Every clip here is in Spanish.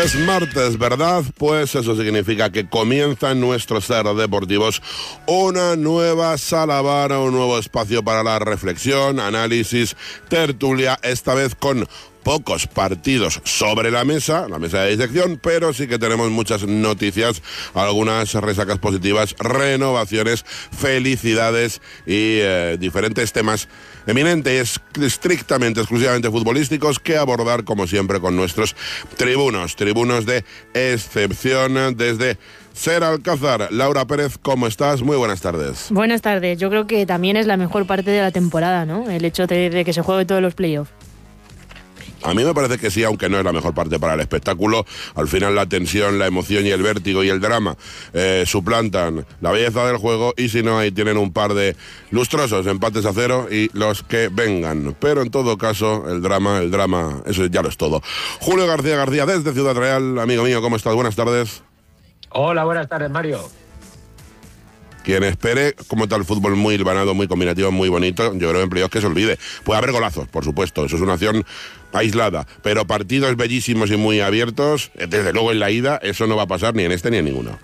Es martes, ¿verdad? Pues eso significa que comienza en nuestros Ser Deportivos una nueva sala bar, un nuevo espacio para la reflexión, análisis, tertulia, esta vez con pocos partidos sobre la mesa de disección, pero sí que tenemos muchas noticias, algunas resacas positivas, renovaciones, felicidades y diferentes temas eminentes, estrictamente, exclusivamente futbolísticos, que abordar como siempre con nuestros tribunos de excepción desde Ser Alcázar. Laura Pérez, ¿cómo estás? Muy buenas tardes. Buenas tardes. Yo creo que también es la mejor parte de la temporada, ¿no? El hecho de que se juegue todos los playoffs. A mí me parece que sí, aunque no es la mejor parte para el espectáculo. Al final la tensión, la emoción y el vértigo y el drama suplantan la belleza del juego, y si no, ahí tienen un par de lustrosos empates a 0 y los que vengan. Pero en todo caso, el drama, eso ya lo es todo. Julio García desde Ciudad Real, amigo mío, ¿cómo estás? Buenas tardes. Hola, buenas tardes, Mario. Quien espere como tal fútbol muy hilvanado, muy combinativo, muy bonito, yo creo en playoffs que se olvide. Puede haber golazos, por supuesto, eso es una acción aislada, pero partidos bellísimos y muy abiertos, desde luego en la ida, eso no va a pasar ni en este ni en ninguno.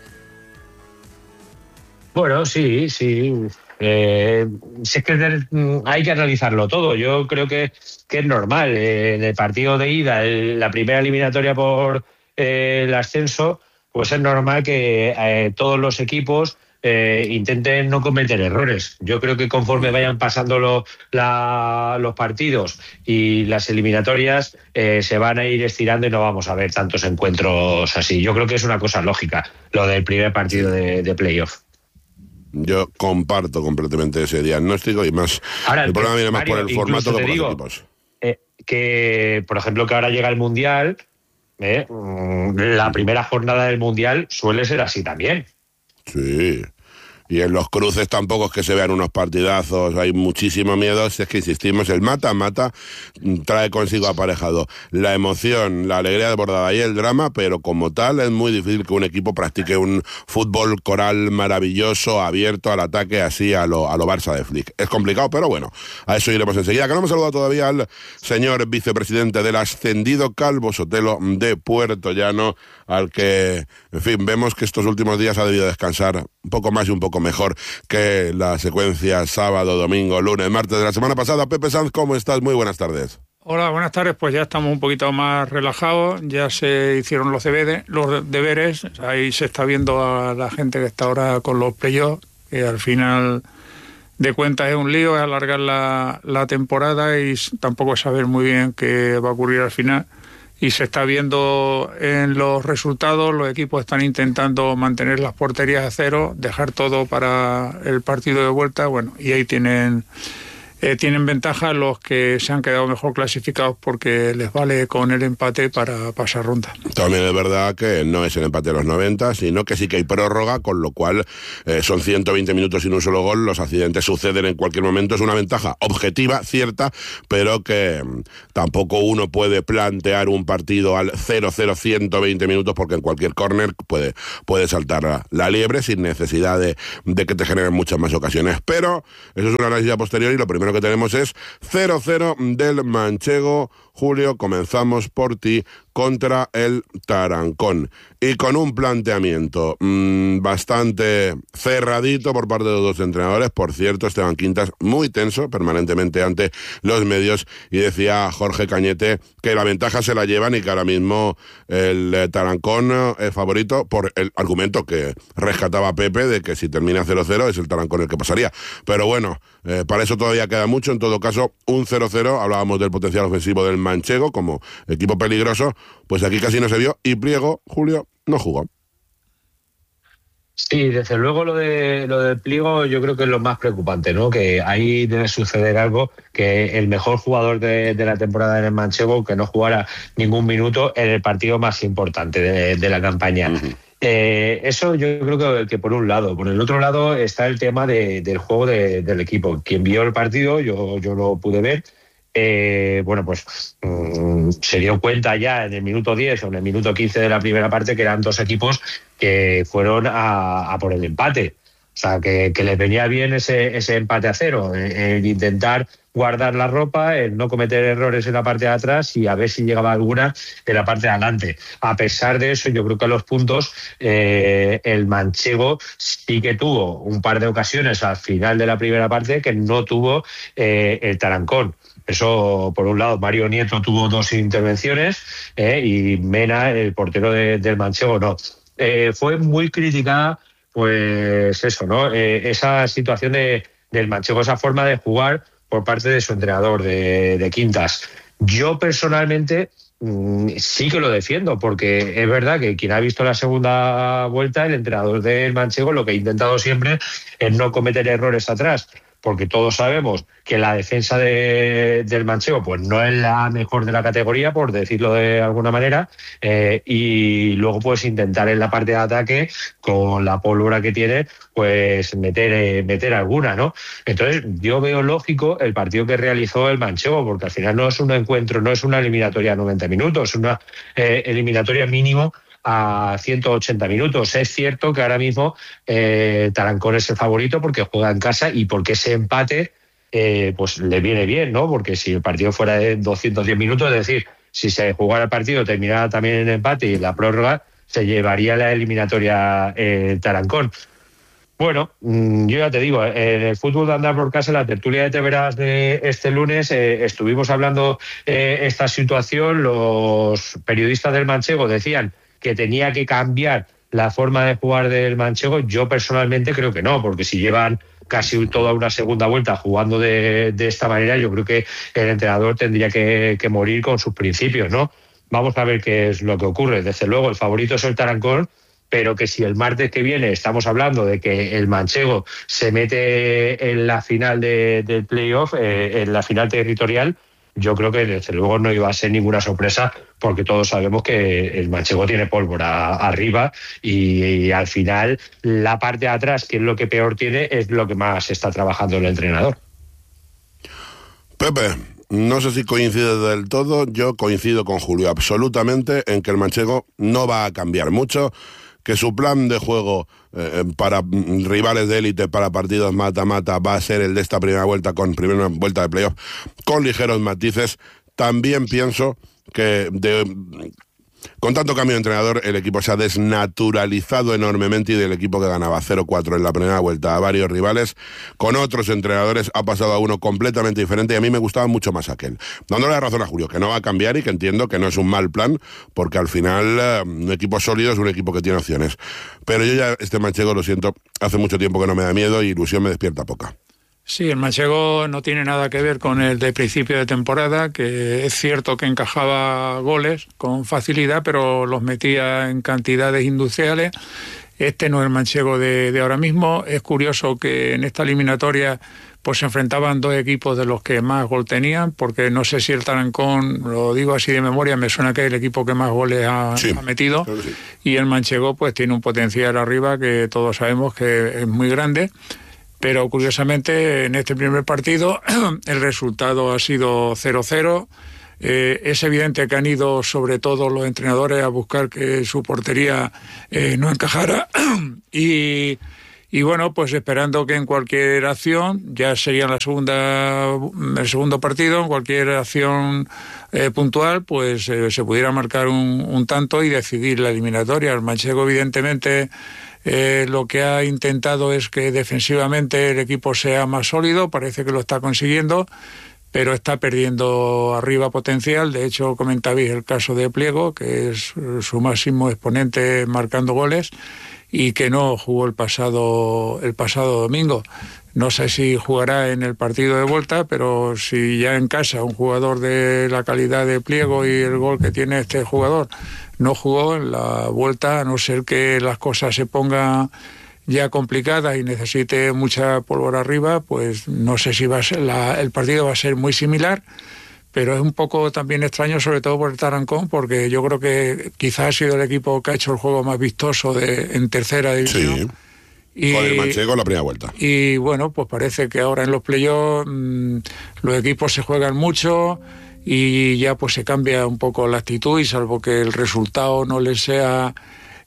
Bueno, sí. Es que hay que analizarlo todo. Yo creo que es normal. En el partido de ida, la primera eliminatoria por el ascenso, pues es normal que todos los equipos intenten no cometer errores. Yo creo que conforme vayan pasando los partidos y las eliminatorias, se van a ir estirando y no vamos a ver tantos encuentros así. Yo creo que es una cosa lógica lo del primer partido de playoff. Yo comparto completamente ese diagnóstico y más. Ahora, el problema viene más por el formato que por los equipos. Que, por ejemplo, que ahora llega el Mundial, la primera jornada del Mundial suele ser así también. Sí, y en los cruces tampoco es que se vean unos partidazos, hay muchísimo miedo. Es que insistimos, el mata-mata trae consigo aparejado la emoción, la alegría desbordada y el drama, pero como tal es muy difícil que un equipo practique un fútbol coral maravilloso, abierto al ataque, así a lo Barça de Flick. Es complicado, pero bueno, a eso iremos enseguida. Que no hemos saludado todavía al señor vicepresidente del ascendido, Calvo Sotelo, de Puerto Llano, al que, en fin, vemos que estos últimos días ha debido descansar un poco más y un poco mejor que la secuencia sábado, domingo, lunes, martes de la semana pasada. Pepe Sanz, ¿cómo estás? Muy buenas tardes. Hola, buenas tardes. Pues ya estamos un poquito más relajados, ya se hicieron los deberes, ahí se está viendo a la gente que está ahora con los playoffs, que al final de cuentas es un lío, es alargar la temporada y tampoco saber muy bien qué va a ocurrir al final. Y se está viendo en los resultados, los equipos están intentando mantener las porterías a 0, dejar todo para el partido de vuelta, bueno, y ahí tienen ventaja los que se han quedado mejor clasificados porque les vale con el empate para pasar ronda. También es verdad que no es el empate de los 90, sino que sí que hay prórroga, con lo cual son 120 minutos sin un solo gol, los accidentes suceden en cualquier momento, es una ventaja objetiva, cierta, pero que tampoco uno puede plantear un partido al 0-0 120 minutos, porque en cualquier córner puede saltar la liebre sin necesidad de que te generen muchas más ocasiones. Pero eso es un análisis a posteriori, y lo primero que tenemos es 0-0 del manchego. Julio, comenzamos por ti, contra el Tarancón, y con un planteamiento bastante cerradito por parte de los dos entrenadores. Por cierto, Esteban Quintas muy tenso permanentemente ante los medios, y decía Jorge Cañete que la ventaja se la llevan y que ahora mismo el Tarancón es favorito, por el argumento que rescataba Pepe de que si termina 0-0 es el Tarancón el que pasaría. Pero bueno, para eso todavía queda mucho. En todo caso, un 0-0, hablábamos del potencial ofensivo del manchego como equipo peligroso, pues aquí casi no se vio, y Pliego, Julio, no jugó. Sí, desde luego lo del Pliego yo creo que es lo más preocupante, ¿no? Que ahí debe suceder algo, que el mejor jugador de la temporada en el manchego, que no jugara ningún minuto en el partido más importante de la campaña. Uh-huh. Eso yo creo que por un lado. Por el otro lado está el tema del juego del equipo. Quien vio el partido, yo lo pude ver, se dio cuenta ya en el minuto 10 o en el minuto 15 de la primera parte que eran dos equipos que fueron a por el empate. O sea, que les venía bien ese empate a 0, el intentar guardar la ropa, el no cometer errores en la parte de atrás y a ver si llegaba alguna en la parte de adelante. A pesar de eso, yo creo que a los puntos el manchego sí que tuvo un par de ocasiones al final de la primera parte que no tuvo el Tarancón. Eso, por un lado, Mario Nieto tuvo 2 intervenciones y Mena, el portero del manchego, no. Fue muy criticada, pues eso, ¿no? Esa situación del manchego, esa forma de jugar por parte de su entrenador, de Quintas. Yo personalmente sí que lo defiendo, porque es verdad que quien ha visto la segunda vuelta, el entrenador del manchego, lo que ha intentado siempre es no cometer errores atrás, porque todos sabemos que la defensa del manchego pues no es la mejor de la categoría, por decirlo de alguna manera, y luego pues intentar en la parte de ataque, con la pólvora que tiene, pues meter alguna, ¿no? Entonces yo veo lógico el partido que realizó el manchego, porque al final no es un encuentro, no es una eliminatoria a 90 minutos, es una eliminatoria mínimo a 180 minutos. Es cierto que ahora mismo Tarancón es el favorito porque juega en casa y porque ese empate pues le viene bien, ¿no? Porque si el partido fuera de 210 minutos, es decir, si se jugara el partido, terminara también en empate y la prórroga, se llevaría la eliminatoria Tarancón. Bueno, yo ya te digo, en el fútbol de andar por casa, en la tertulia de Te Verás de este lunes, estuvimos hablando esta situación. Los periodistas del manchego decían que tenía que cambiar la forma de jugar del manchego. Yo personalmente creo que no, porque si llevan casi toda una segunda vuelta jugando de esta manera, yo creo que el entrenador tendría que morir con sus principios, ¿no? Vamos a ver qué es lo que ocurre. Desde luego, el favorito es el Tarancón, pero que si el martes que viene estamos hablando de que el manchego se mete en la final del playoff, en la final territorial, yo creo que desde luego no iba a ser ninguna sorpresa, porque todos sabemos que el manchego tiene pólvora arriba y al final la parte de atrás, que es lo que peor tiene, es lo que más está trabajando el entrenador. Pepe, no sé si coincide del todo. Yo coincido con Julio absolutamente en que el manchego no va a cambiar mucho, que su plan de juego para rivales de élite, para partidos mata-mata, va a ser el de esta primera vuelta de playoff, con ligeros matices. También pienso que con tanto cambio de entrenador, el equipo se ha desnaturalizado enormemente, y del equipo que ganaba 0-4 en la primera vuelta a varios rivales, con otros entrenadores ha pasado a uno completamente diferente, y a mí me gustaba mucho más aquel. Dándole la razón a Julio, que no va a cambiar y que entiendo que no es un mal plan, porque al final un equipo sólido es un equipo que tiene opciones. Pero yo ya este manchego, lo siento, hace mucho tiempo que no me da miedo y ilusión me despierta poca. Sí, el manchego no tiene nada que ver con el de principio de temporada, que es cierto que encajaba goles con facilidad, pero los metía en cantidades industriales. Este no es el manchego de ahora mismo. Es curioso que en esta eliminatoria pues se enfrentaban 2 equipos de los que más gol tenían, porque no sé si el Tarancón, lo digo así de memoria, me suena que es el equipo que más goles ha metido, claro, sí. Y el manchego pues tiene un potencial arriba que todos sabemos que es muy grande. Pero curiosamente en este primer partido el resultado ha sido 0-0. Es evidente que han ido sobre todo los entrenadores a buscar que su portería no encajara y bueno, pues esperando que en cualquier acción, ya sería el segundo partido, en cualquier acción puntual, pues se pudiera marcar un tanto y decidir la eliminatoria. El manchego evidentemente lo que ha intentado es que defensivamente el equipo sea más sólido, parece que lo está consiguiendo, pero está perdiendo arriba potencial. De hecho, comentabais el caso de Pliego, que es su máximo exponente marcando goles y que no jugó el pasado domingo. No sé si jugará en el partido de vuelta, pero si ya en casa un jugador de la calidad de Pliego y el gol que tiene este jugador no jugó en la vuelta, a no ser que las cosas se pongan ya complicadas y necesite mucha pólvora arriba, pues no sé si va a ser el partido va a ser muy similar, pero es un poco también extraño, sobre todo por el Tarancón, porque yo creo que quizás ha sido el equipo que ha hecho el juego más vistoso en tercera división. Sí. Con el manchego la primera vuelta. Y bueno, pues parece que ahora en los playoffs los equipos se juegan mucho y ya pues se cambia un poco la actitud, y salvo que el resultado no les sea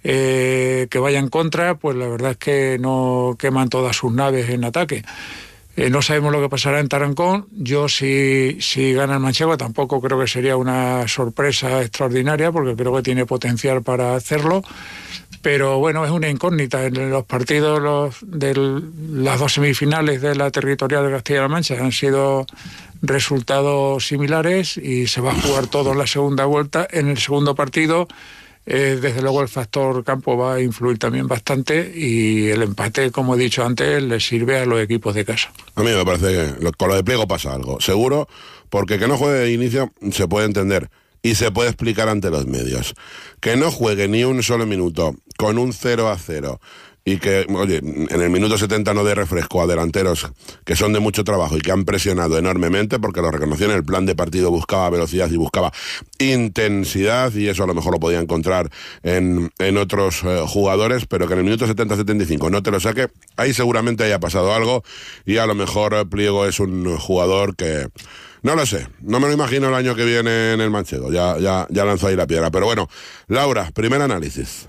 que vaya en contra, pues la verdad es que no queman todas sus naves en ataque. No sabemos lo que pasará en Tarancón. Yo, si gana el manchego, tampoco creo que sería una sorpresa extraordinaria, porque creo que tiene potencial para hacerlo. Pero bueno, es una incógnita. En los partidos de las dos semifinales de la territorial de Castilla-La Mancha han sido resultados similares y se va a jugar todo en la segunda vuelta. En el segundo partido, desde luego el factor campo va a influir también bastante, y el empate, como he dicho antes, le sirve a los equipos de casa. A mí me parece que con lo de Pliego pasa algo, seguro, porque que no juegue de inicio se puede entender y se puede explicar ante los medios. Que no juegue ni un solo minuto con un 0-0 y que, oye, en el minuto 70 no dé refresco a delanteros que son de mucho trabajo y que han presionado enormemente, porque lo reconoció en el plan de partido, buscaba velocidad y buscaba intensidad, y eso a lo mejor lo podía encontrar en otros jugadores, pero que en el minuto 70-75 no te lo saque, ahí seguramente haya pasado algo, y a lo mejor Pliego es un jugador que... No lo sé, no me lo imagino el año que viene en el manchego, ya lanzó ahí la piedra. Pero bueno, Laura, primer análisis.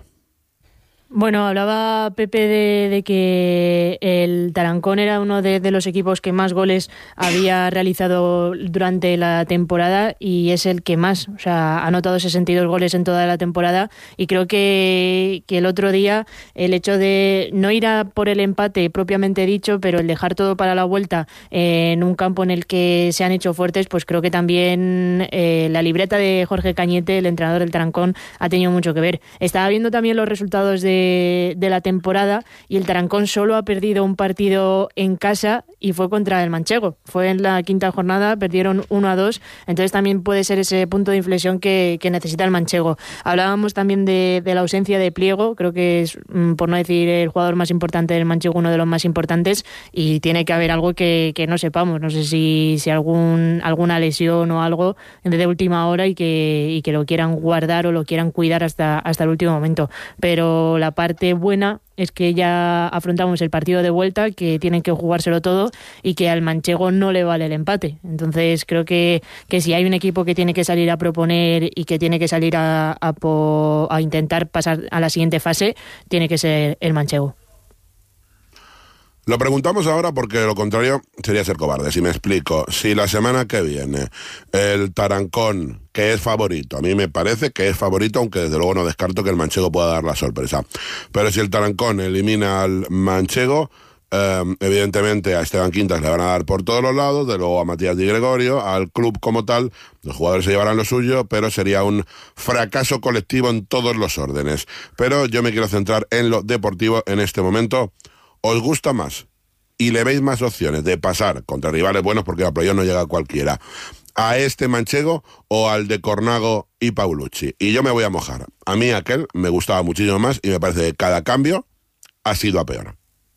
Bueno, hablaba Pepe de que el Tarancón era uno de los equipos que más goles había realizado durante la temporada, y es el que más, o sea, ha anotado 62 goles en toda la temporada, y creo que el otro día el hecho de no ir a por el empate propiamente dicho, pero el dejar todo para la vuelta en un campo en el que se han hecho fuertes, pues creo que también la libreta de Jorge Cañete, el entrenador del Tarancón, ha tenido mucho que ver. Estaba viendo también los resultados de la temporada, y el Tarancón solo ha perdido un partido en casa, y fue contra el manchego. Fue en la quinta jornada, perdieron 1-2, entonces también puede ser ese punto de inflexión que necesita el manchego. Hablábamos también de la ausencia de Pliego, creo que es, por no decir el jugador más importante del manchego, uno de los más importantes, y tiene que haber algo que no sepamos. No sé si alguna lesión o algo de última hora, y que lo quieran guardar o lo quieran cuidar hasta el último momento. Pero la parte buena es que ya afrontamos el partido de vuelta, que tienen que jugárselo todo, y que al manchego no le vale el empate. Entonces creo que si hay un equipo que tiene que salir a proponer y que tiene que salir a intentar pasar a la siguiente fase, tiene que ser el manchego. Lo preguntamos ahora porque lo contrario sería ser cobarde. Si me explico, si la semana que viene el Tarancón, que es favorito, a mí me parece que es favorito, aunque desde luego no descarto que el manchego pueda dar la sorpresa, pero si el Tarancón elimina al manchego, evidentemente a Esteban Quintas le van a dar por todos los lados, de luego a Matías Di Gregorio, al club como tal, los jugadores se llevarán lo suyo, pero sería un fracaso colectivo en todos los órdenes. Pero yo me quiero centrar en lo deportivo en este momento. ¿Os gusta más y le veis más opciones de pasar contra rivales buenos, porque a playoff no llega cualquiera, a este manchego o al de Cornago y Paulucci? Y yo me voy a mojar. A mí aquel me gustaba muchísimo más, y me parece que cada cambio ha sido a peor.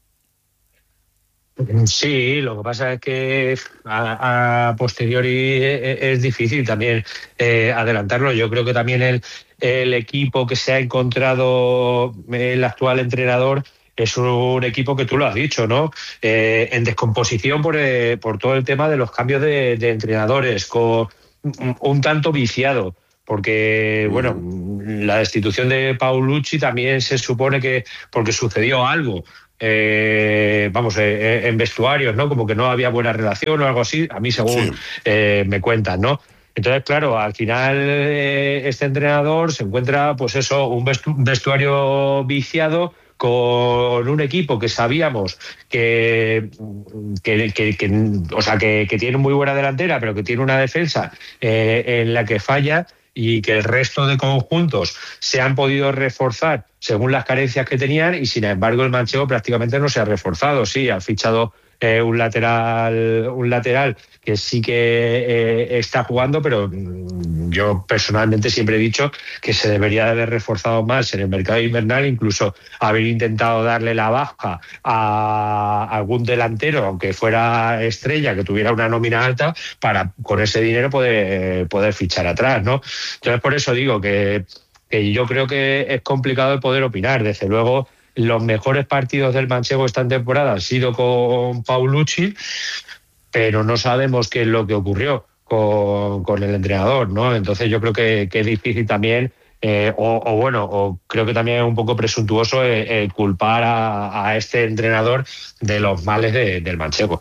Sí, lo que pasa es que a posteriori es difícil también adelantarlo. Yo creo que también el equipo que se ha encontrado el actual entrenador es un equipo que tú lo has dicho, ¿no? En descomposición por todo el tema de los cambios de entrenadores, con un tanto viciado. Porque, bueno, la destitución de Paulucci también se supone que porque sucedió algo, en vestuarios, ¿no? Como que no había buena relación o algo así, a mí según me cuentan, ¿no? Entonces, claro, al final este entrenador se encuentra, pues eso, un vestuario viciado, con un equipo que sabíamos que tiene muy buena delantera, pero que tiene una defensa en la que falla, y que el resto de conjuntos se han podido reforzar según las carencias que tenían, y sin embargo el manchego prácticamente no se ha reforzado. Sí, ha fichado un lateral que sí que está jugando, pero yo personalmente siempre he dicho que se debería de haber reforzado más en el mercado invernal, incluso haber intentado darle la baja a algún delantero, aunque fuera estrella, que tuviera una nómina alta, para con ese dinero poder fichar atrás, ¿no? Entonces, por eso digo que yo creo que es complicado el poder opinar. Desde luego, los mejores partidos del manchego esta temporada han sido con Paulucci, pero no sabemos qué es lo que ocurrió con el entrenador, ¿no? Entonces yo creo que es difícil también o creo que también es un poco presuntuoso culpar a este entrenador de los males del manchego.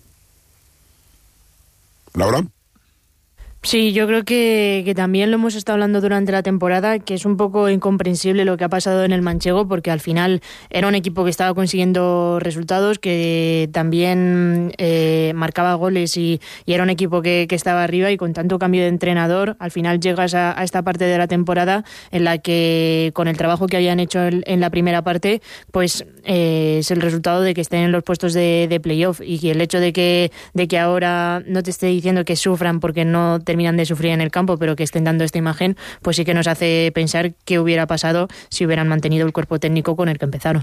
¿Laura? Sí, yo creo que también lo hemos estado hablando durante la temporada, que es un poco incomprensible lo que ha pasado en el manchego, porque al final era un equipo que estaba consiguiendo resultados, que también marcaba goles y era un equipo que estaba arriba, y con tanto cambio de entrenador, al final llegas a esta parte de la temporada en la que, con el trabajo que habían hecho en la primera parte, pues es el resultado de que estén en los puestos de playoff, y el hecho de que ahora no te esté diciendo que sufran porque no terminan de sufrir en el campo, pero que estén dando esta imagen, pues sí que nos hace pensar qué hubiera pasado si hubieran mantenido el cuerpo técnico con el que empezaron.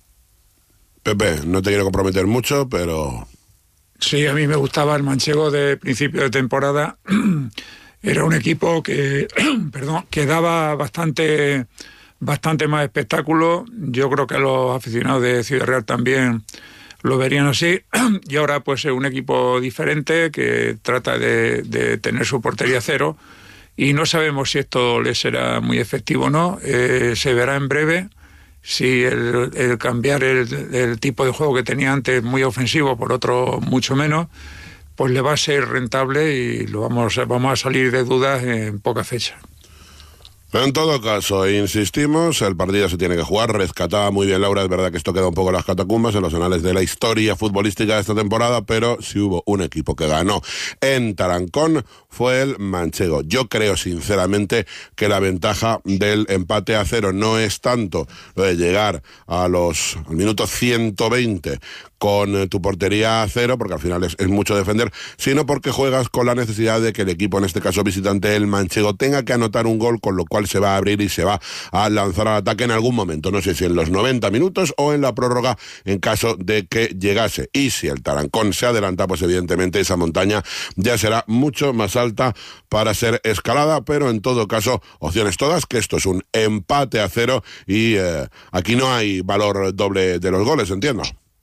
Pepe, no te quiero comprometer mucho, pero... Sí, a mí me gustaba el manchego de principio de temporada. Era un equipo que, que daba bastante más espectáculo. Yo creo que los aficionados de Ciudad Real también lo verían así, y ahora pues es un equipo diferente que trata de tener su portería cero, y no sabemos si esto le será muy efectivo o no. Se verá en breve si el cambiar el tipo de juego que tenía antes, muy ofensivo, por otro mucho menos, pues le va a ser rentable, y vamos a salir de dudas en poca fecha. En todo caso, insistimos, el partido se tiene que jugar. Rescataba muy bien Laura, es verdad que esto queda un poco en las catacumbas, en los anales de la historia futbolística de esta temporada, pero si hubo un equipo que ganó en Tarancón fue el manchego. Yo creo sinceramente que la ventaja del empate a 0 no es tanto lo de llegar al minuto 120 con tu portería a 0, porque al final es mucho defender, sino porque juegas con la necesidad de que el equipo, en este caso visitante, el manchego, tenga que anotar un gol, con lo cual se va a abrir y se va a lanzar al ataque en algún momento, no sé si en los 90 minutos o en la prórroga, en caso de que llegase. Y si el Tarancón se adelanta, pues evidentemente esa montaña ya será mucho más alta para ser escalada, pero en todo caso, opciones todas, que esto es un empate a 0 y aquí no hay valor doble de los goles, entiendo.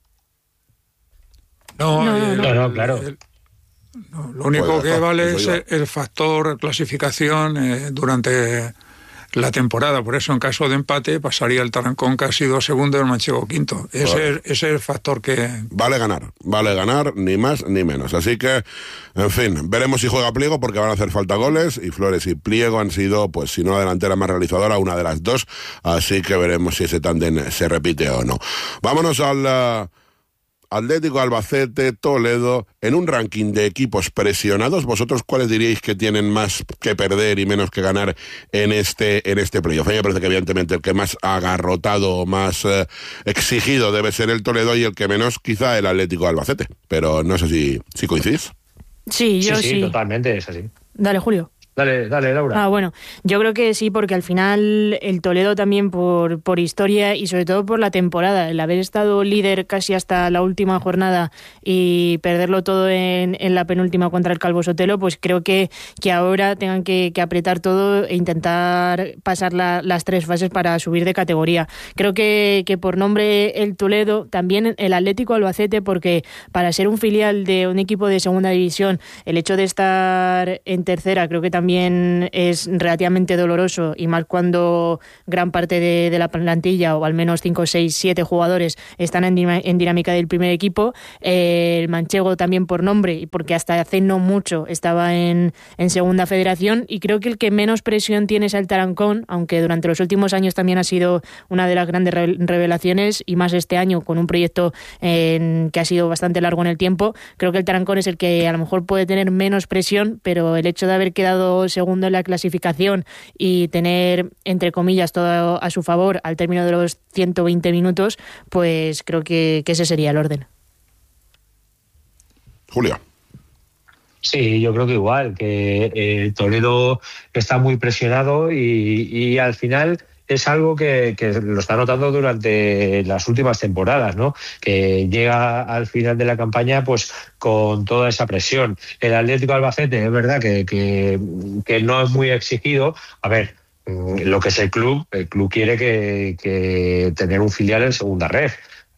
No, claro. Lo único que vale es el factor clasificación durante la temporada. Por eso, en caso de empate, pasaría el Tarancón, que ha sido segundo, y el manchego quinto. Ese es el factor que... Vale ganar, ni más ni menos. Así que, en fin, veremos si juega Pliego, porque van a hacer falta goles, y Flores y Pliego han sido, pues si no la delantera más realizadora, una de las dos. Así que veremos si ese tándem se repite o no. Vámonos al Atlético Albacete, Toledo, en un ranking de equipos presionados. ¿Vosotros cuáles diríais que tienen más que perder y menos que ganar en este playoff? A mí me parece que evidentemente el que más agarrotado, más exigido debe ser el Toledo, y el que menos quizá el Atlético Albacete. Pero no sé si coincidís. Sí, yo sí. Sí, totalmente, es así. Dale, Julio. Dale, Laura. Bueno, yo creo que sí, porque al final el Toledo también por historia y sobre todo por la temporada, el haber estado líder casi hasta la última jornada y perderlo todo en la penúltima contra el Calvo Sotelo, pues creo que ahora tengan que apretar todo e intentar pasar las tres fases para subir de categoría. Creo que por nombre el Toledo, también el Atlético Albacete, porque para ser un filial de un equipo de segunda división, el hecho de estar en tercera creo que también es relativamente doloroso, y más cuando gran parte de la plantilla, o al menos 5, 6, 7 jugadores están en dinámica del primer equipo. El manchego también por nombre, y porque hasta hace no mucho estaba en segunda federación, y creo que el que menos presión tiene es el Tarancón, aunque durante los últimos años también ha sido una de las grandes revelaciones, y más este año con un proyecto que ha sido bastante largo en el tiempo. Creo que el Tarancón es el que a lo mejor puede tener menos presión, pero el hecho de haber quedado segundo en la clasificación y tener, entre comillas, todo a su favor al término de los 120 minutos, pues creo que ese sería el orden. Julio. Sí, yo creo que igual, que Toledo está muy presionado y al final es algo que lo está notando durante las últimas temporadas, ¿no? Que llega al final de la campaña pues con toda esa presión. El Atlético Albacete es verdad que no es muy exigido. A ver, lo que es el club quiere que tener un filial en segunda red.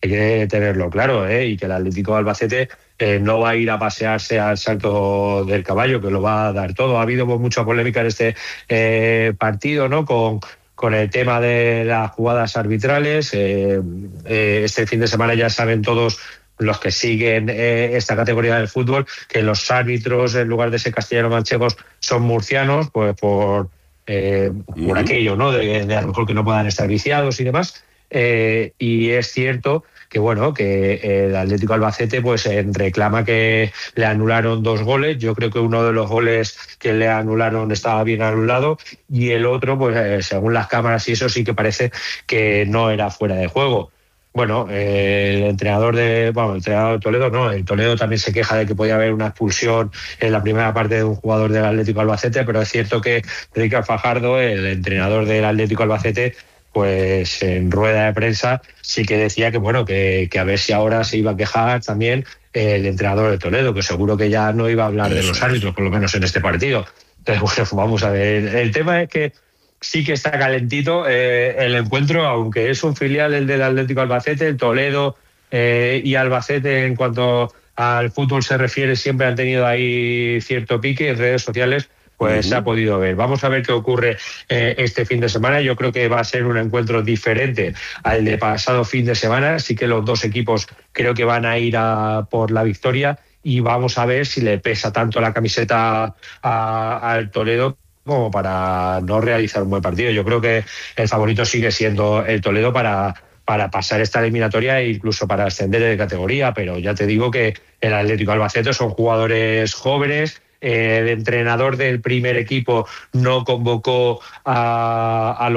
hay que tenerlo claro, y que el Atlético de Albacete no va a ir a pasearse al salto del caballo, que lo va a dar todo. Ha habido mucha polémica en este partido, ¿no? Con el tema de las jugadas arbitrales. Este fin de semana ya saben todos los que siguen esta categoría del fútbol que los árbitros, en lugar de ser castellano-manchegos, son murcianos, pues por aquello, ¿no? De a lo mejor que no puedan estar viciados y demás. Y es cierto que bueno, que el Atlético Albacete pues reclama que le anularon 2 goles. Yo creo que uno de los goles que le anularon estaba bien anulado y el otro, pues según las cámaras y eso, sí que parece que no era fuera de juego. Bueno, el entrenador de Toledo no, el Toledo también se queja de que podía haber una expulsión en la primera parte de un jugador del Atlético Albacete, pero es cierto que Enrique Fajardo, el entrenador del Atlético Albacete, pues en rueda de prensa sí que decía que bueno, que a ver si ahora se iba a quejar también el entrenador de Toledo, que seguro que ya no iba a hablar de los árbitros, por lo menos en este partido. Entonces, bueno, vamos a ver. El tema es que sí que está calentito el encuentro, aunque es un filial el del Atlético Albacete. El Toledo y Albacete, en cuanto al fútbol se refiere, siempre han tenido ahí cierto pique en redes sociales, pues se ha podido ver. Vamos a ver qué ocurre este fin de semana. Yo creo que va a ser un encuentro diferente al de pasado fin de semana. Sí que los dos equipos creo que van a ir a por la victoria y vamos a ver si le pesa tanto la camiseta al Toledo como para no realizar un buen partido. Yo creo que el favorito sigue siendo el Toledo para pasar esta eliminatoria e incluso para ascender de categoría, pero ya te digo que el Atlético Albacete son jugadores jóvenes. El entrenador del primer equipo no convocó a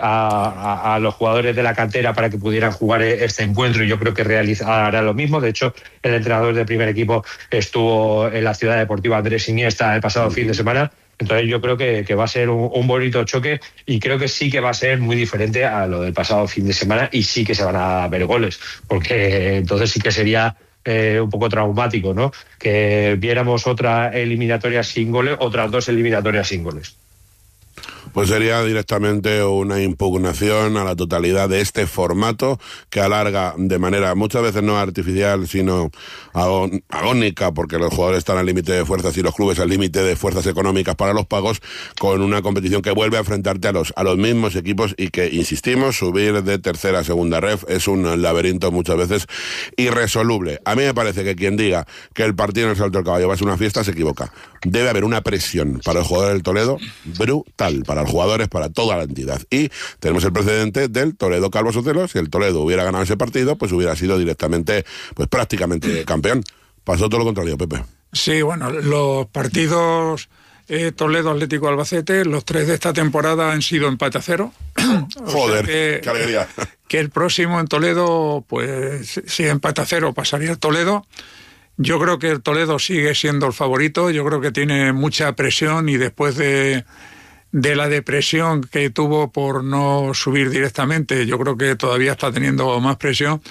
los jugadores de la cantera para que pudieran jugar este encuentro y yo creo que hará lo mismo. De hecho, el entrenador del primer equipo estuvo en la Ciudad Deportiva Andrés Iniesta el pasado fin de semana. Entonces yo creo que va a ser un bonito choque y creo que sí que va a ser muy diferente a lo del pasado fin de semana y sí que se van a ver goles, porque entonces sí que sería un poco traumático, ¿no? Que viéramos otra eliminatoria sin goles, otras 2 eliminatorias sin goles. Pues sería directamente una impugnación a la totalidad de este formato que alarga de manera muchas veces no artificial sino agónica, porque los jugadores están al límite de fuerzas y los clubes al límite de fuerzas económicas para los pagos, con una competición que vuelve a enfrentarte a los mismos equipos y que, insistimos, subir de tercera a segunda ref es un laberinto muchas veces irresoluble. A mí me parece que quien diga que el partido en el Salto del Caballo va a ser una fiesta se equivoca. Debe haber una presión para el jugador del Toledo brutal, para los jugadores, para toda la entidad. Y tenemos el precedente del Toledo Calvo Sotelo. Si el Toledo hubiera ganado ese partido, pues hubiera sido directamente, pues prácticamente campeón. Pasó todo lo contrario, Pepe. Sí, bueno, los partidos Toledo, Atlético, Albacete, los 3 de esta temporada han sido empate a 0. Joder, qué alegría. Que el próximo en Toledo, pues si empate a 0 pasaría el Toledo. Yo creo que el Toledo sigue siendo el favorito, yo creo que tiene mucha presión y después de la depresión que tuvo por no subir directamente, yo creo que todavía está teniendo más presión,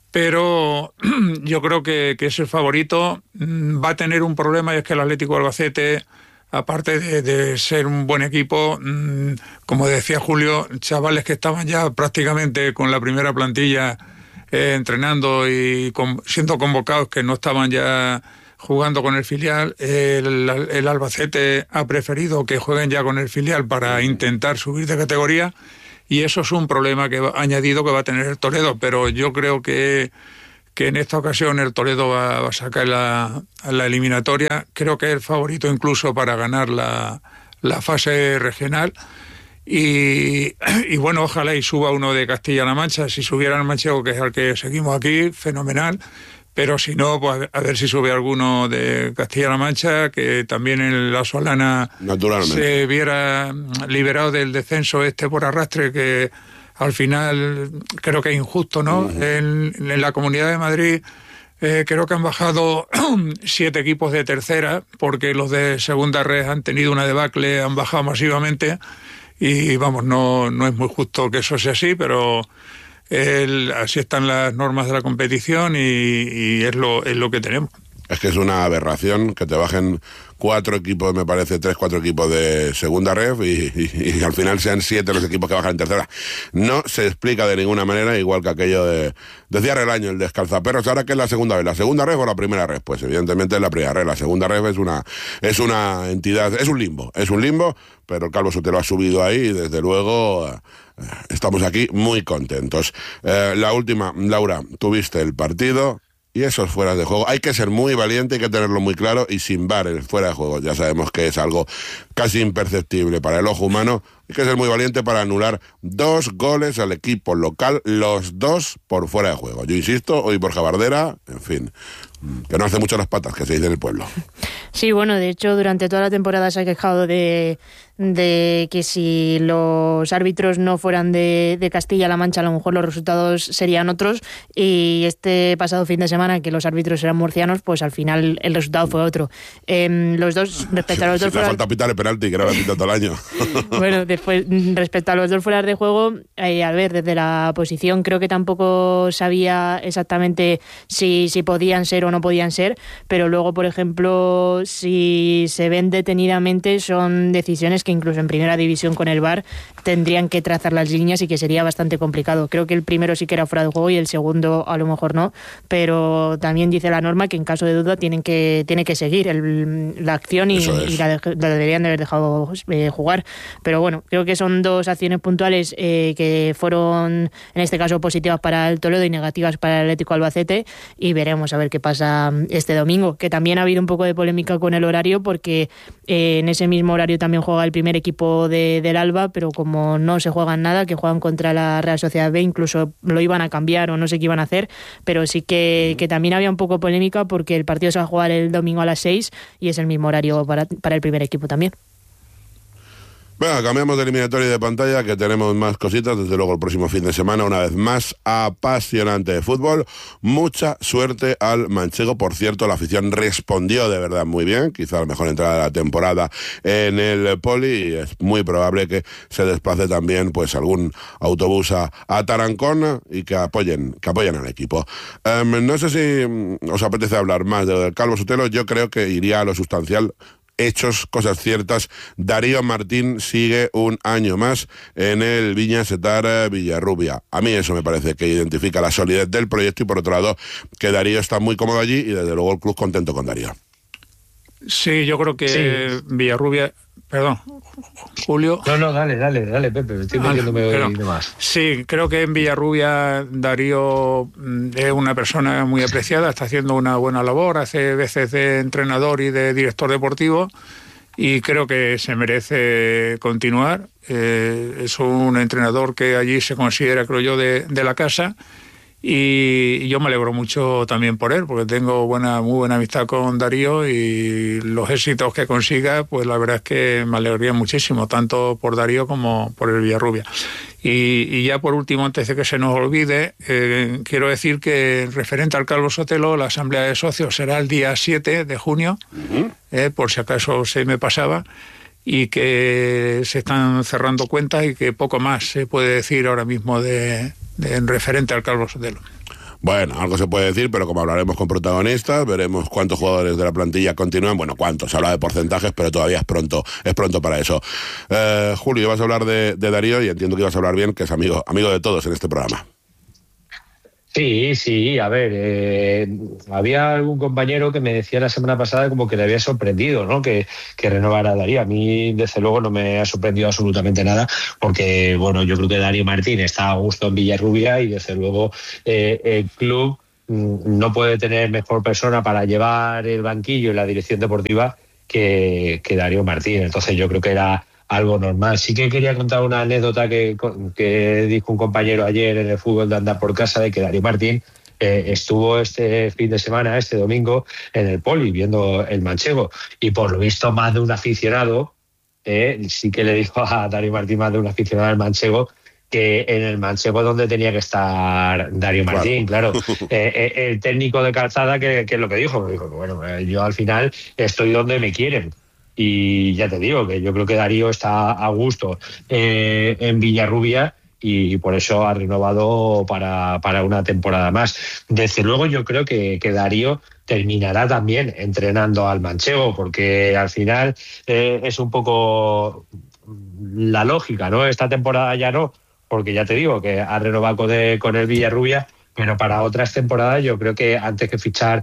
pero yo creo que es el favorito. Va a tener un problema y es que el Atlético Albacete, aparte de ser un buen equipo, como decía Julio, chavales que estaban ya prácticamente con la primera plantilla entrenando y siendo convocados, que no estaban ya jugando con el filial. El Albacete ha preferido que jueguen ya con el filial para intentar subir de categoría y eso es un problema que añadido que va a tener el Toledo, pero yo creo que en esta ocasión el Toledo va a sacar la eliminatoria. Creo que es el favorito incluso para ganar la fase regional. Y bueno, ojalá y suba uno de Castilla-La Mancha. Si subiera el manchego, que es el que seguimos aquí, fenomenal. Pero si no, pues a ver si sube alguno de Castilla-La Mancha, que también en la Solana se viera liberado del descenso por arrastre, que al final creo que es injusto, ¿no? Uh-huh. En la Comunidad de Madrid creo que han bajado 7 equipos de tercera, porque los de segunda red han tenido una debacle, han bajado masivamente. Y vamos, no es muy justo que eso sea así, pero así están las normas de la competición y es lo que tenemos. Es que es una aberración que te bajen 4 equipos, me parece, 3-4 equipos de segunda ref y al final sean 7 los equipos que bajan en tercera. No se explica de ninguna manera, igual que aquello de cierre el año, el descalzaperros. Ahora, ¿qué es la segunda ref? ¿La segunda ref o la primera ref? Pues evidentemente es la primera ref. La segunda ref es una entidad, es un limbo, pero el Calvo Sotelo ha subido ahí y desde luego estamos aquí muy contentos. La última, Laura, tuviste el partido y esos fueras de juego. Hay que ser muy valiente, hay que tenerlo muy claro, y sin VAR el fuera de juego ya sabemos que es algo casi imperceptible para el ojo humano. Hay que ser muy valiente para anular 2 goles al equipo local, los 2 por fuera de juego. Yo insisto, hoy Borja Bardera, en fin, que no hace mucho las patas, que se dice en el pueblo. Sí, bueno, de hecho durante toda la temporada se ha quejado de que si los árbitros no fueran de Castilla-La Mancha, a lo mejor los resultados serían otros, y este pasado fin de semana, que los árbitros eran murcianos, pues al final el resultado fue otro. Los dos, respecto a los dos... falta pitar el penalti, que no lo ha pitado todo el año. Bueno, después, respecto a los dos fueras de juego, al ver, desde la posición creo que tampoco sabía exactamente si podían ser o no podían ser, pero luego, por ejemplo, si se ven detenidamente, son decisiones que incluso en primera división con el VAR tendrían que trazar las líneas y que sería bastante complicado. Creo que el primero sí que era fuera de juego y el segundo a lo mejor no, pero también dice la norma que en caso de duda tiene que seguir la acción y la deberían de haber dejado jugar. Pero bueno, creo que son 2 acciones puntuales que fueron en este caso positivas para el Toledo y negativas para el Atlético Albacete, y veremos a ver qué pasa este domingo, que también ha habido un poco de polémica con el horario porque en ese mismo horario también juega el primer equipo del Alba, pero como no se juegan nada, que juegan contra la Real Sociedad B, incluso lo iban a cambiar o no sé qué iban a hacer, pero sí que también había un poco de polémica porque el partido se va a jugar el domingo a las 6 y es el mismo horario para el primer equipo también. Bueno, cambiamos de eliminatoria y de pantalla, que tenemos más cositas, desde luego el próximo fin de semana, una vez más, apasionante de fútbol. Mucha suerte al manchego, por cierto, la afición respondió de verdad muy bien, quizá la mejor entrada de la temporada en el Poli, y es muy probable que se desplace también pues algún autobús a Tarancón y que apoyen al equipo. No sé si os apetece hablar más de lo del Calvo Sotelo. Yo creo que iría a lo sustancial. Hechos, cosas ciertas. Darío Martín sigue un año más en el Viña Setar Villarrubia. A mí eso me parece que identifica la solidez del proyecto y por otro lado que Darío está muy cómodo allí y desde luego el club contento con Darío. Sí, yo creo que Villarrubia... Perdón, Julio. No, dale, Pepe, me estoy metiéndome hoy de más. Sí, creo que en Villarrubia Darío es una persona muy apreciada, está haciendo una buena labor, hace veces de entrenador y de director deportivo y creo que se merece continuar. Es un entrenador que allí se considera, creo yo, de la casa. Y yo me alegro mucho también por él, porque tengo muy buena amistad con Darío y los éxitos que consiga, pues la verdad es que me alegraría muchísimo, tanto por Darío como por el Villarrubia. Y ya por último, antes de que se nos olvide, quiero decir que referente al Calvo Sotelo, la asamblea de socios será el día 7 de junio, por si acaso se me pasaba, y que se están cerrando cuentas y que poco más se puede decir ahora mismo en referente al Calvo Sotelo. Bueno, algo se puede decir, pero como hablaremos con protagonistas, veremos cuántos jugadores de la plantilla continúan. Bueno, cuántos, se habla de porcentajes, pero todavía es pronto para eso. Julio, vas a hablar de Darío y entiendo que ibas a hablar bien, que es amigo de todos en este programa. Sí, a ver, había algún compañero que me decía la semana pasada como que le había sorprendido, ¿no? Que renovara a Darío. A mí, desde luego, no me ha sorprendido absolutamente nada, porque, bueno, yo creo que Darío Martín está a gusto en Villarrubia y, desde luego, el club no puede tener mejor persona para llevar el banquillo y la dirección deportiva que Darío Martín. Entonces, yo creo que era algo normal. Sí que quería contar una anécdota que dijo un compañero ayer en el fútbol de Andar por Casa, de que Darío Martín estuvo este fin de semana, este domingo, en el Poli, viendo el manchego, y por lo visto más de un aficionado, sí que le dijo a Darío Martín, más de un aficionado al manchego, que en el manchego donde tenía que estar Darío Martín, claro. El técnico de Calzada, que es lo que dijo, bueno, yo al final estoy donde me quieren. Y ya te digo que yo creo que Darío está a gusto en Villarrubia y por eso ha renovado para una temporada más. Desde luego yo creo que Darío terminará también entrenando al manchego, porque al final es un poco la lógica, ¿no? Esta temporada ya no, porque ya te digo que ha renovado con el Villarrubia, pero para otras temporadas yo creo que antes que fichar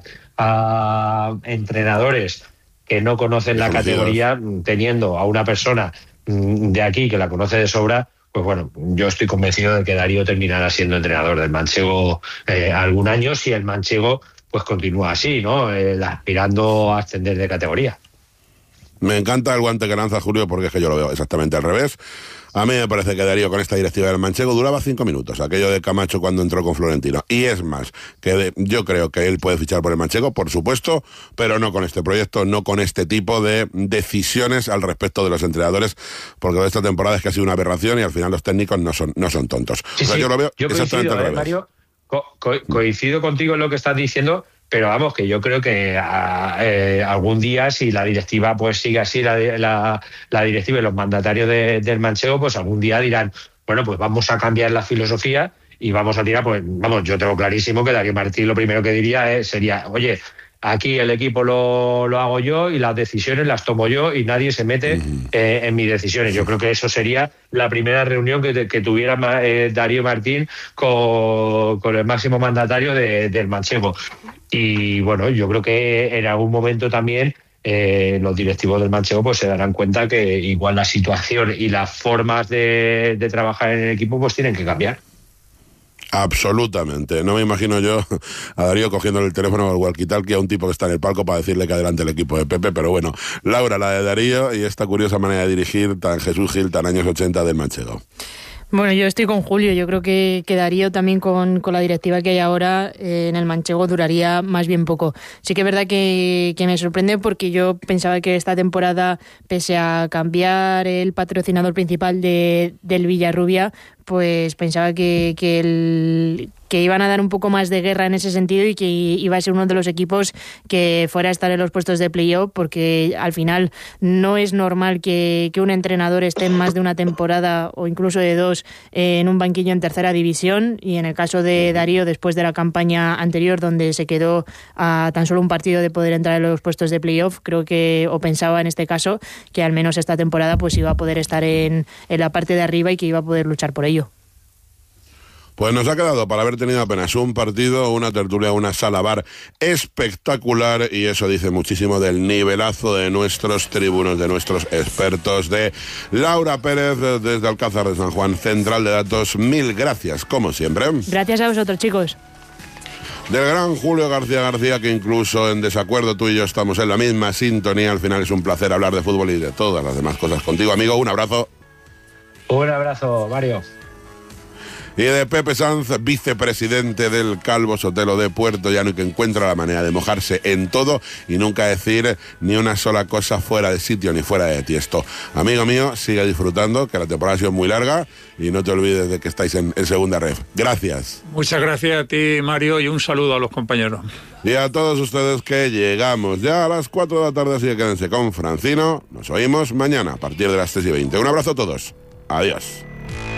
a entrenadores que no conocen la categoría, teniendo a una persona de aquí que la conoce de sobra, pues bueno, yo estoy convencido de que Darío terminará siendo entrenador del manchego algún año, si el manchego pues continúa así, ¿no? Aspirando a ascender de categoría. Me encanta el guante que lanza Julio, porque es que yo lo veo exactamente al revés. A mí me parece que Darío con esta directiva del manchego duraba 5 minutos, aquello de Camacho cuando entró con Florentino. Y es más, yo creo que él puede fichar por el manchego, por supuesto, pero no con este proyecto, no con este tipo de decisiones al respecto de los entrenadores, porque esta temporada es que ha sido una aberración y al final los técnicos no son tontos. Sí, o sea, yo lo veo exactamente al revés. Mario, coincido contigo en lo que estás diciendo, pero vamos, que yo creo que algún día, si la directiva pues sigue así, la directiva y los mandatarios del manchego, pues algún día dirán, bueno, pues vamos a cambiar la filosofía y vamos a tirar, pues vamos, yo tengo clarísimo que Darío Martín lo primero que diría sería, oye, aquí el equipo lo hago yo y las decisiones las tomo yo y nadie se mete en mis decisiones. Yo creo que eso sería la primera reunión que tuviera Darío Martín con el máximo mandatario del manchego. Y bueno, yo creo que en algún momento también los directivos del manchego pues se darán cuenta que igual la situación y las formas de trabajar en el equipo pues tienen que cambiar. Absolutamente. No me imagino yo a Darío cogiéndole el teléfono al walkie-talkie a un tipo que está en el palco para decirle que adelante el equipo de Pepe, pero bueno, Laura, la de Darío y esta curiosa manera de dirigir tan Jesús Gil, tan años 80 del manchego. Bueno, yo estoy con Julio. Yo creo que Darío también con la directiva que hay ahora en el manchego duraría más bien poco. Sí que es verdad que me sorprende, porque yo pensaba que esta temporada, pese a cambiar el patrocinador principal del Villarrubia, pues pensaba que iban a dar un poco más de guerra en ese sentido y que iba a ser uno de los equipos que fuera a estar en los puestos de playoff, porque al final no es normal que un entrenador esté más de una temporada o incluso de 2 en un banquillo en tercera división, y en el caso de Darío, después de la campaña anterior donde se quedó a tan solo un partido de poder entrar en los puestos de playoff, creo que, o pensaba en este caso, que al menos esta temporada pues iba a poder estar en la parte de arriba y que iba a poder luchar por ello. Pues nos ha quedado para haber tenido apenas un partido, una tertulia, una sala bar espectacular, y eso dice muchísimo del nivelazo de nuestros tribunos, de nuestros expertos, de Laura Pérez desde Alcázar de San Juan, Central de Datos. Mil gracias, como siempre. Gracias a vosotros, chicos. Del gran Julio García, que incluso en desacuerdo tú y yo estamos en la misma sintonía. Al final es un placer hablar de fútbol y de todas las demás cosas contigo, amigo. Un abrazo. Un abrazo, Mario. Y de Pepe Sanz, vicepresidente del Calvo Sotelo de Puerto Llano, y que encuentra la manera de mojarse en todo y nunca decir ni una sola cosa fuera de sitio ni fuera de tiesto. Amigo mío, sigue disfrutando, que la temporada ha sido muy larga, y no te olvides de que estáis en segunda ref. Gracias. Muchas gracias a ti, Mario, y un saludo a los compañeros. Y a todos ustedes, que llegamos ya a las 4 de la tarde, así que quédense con Francino. Nos oímos mañana a partir de las 3:20. Un abrazo a todos. Adiós.